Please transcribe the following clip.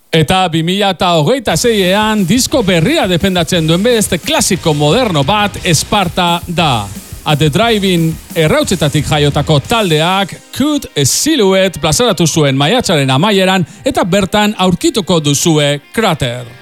Eta 2026ean disko berria defendatzen duen beste klasiko moderno bat Esparta da. At the Drive-In errautzetatik jaiotako taldeak Cut a Silhouette plazaratu zuen maiatzaren amaieran eta bertan aurkituko duzue Crater.